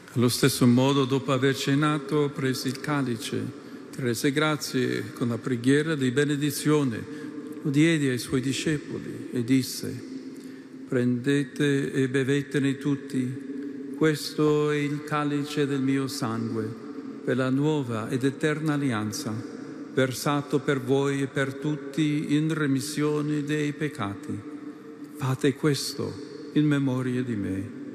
Allo stesso modo, dopo aver cenato, prese il calice, rese grazie con la preghiera di benedizione, lo diede ai suoi discepoli e disse: prendete e bevetene tutti, questo è il calice del mio sangue, per la nuova ed eterna alleanza, versato per voi e per tutti in remissione dei peccati. Fate questo in memoria di me.